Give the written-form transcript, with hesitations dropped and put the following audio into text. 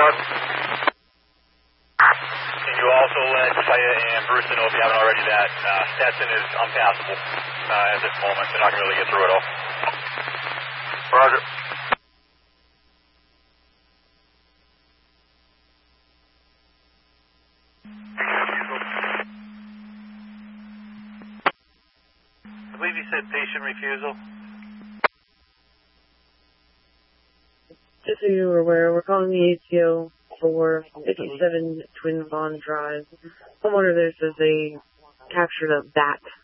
Doug. Can you also let Faya and Brewston know, if you haven't already, that Stetson is unpassable at this moment. They're not going to really get through it all. Roger. I believe you said patient refusal. Just so you were aware, we're calling the ATO for 57 Twin Bond Drive. Homeowner there says they captured a bat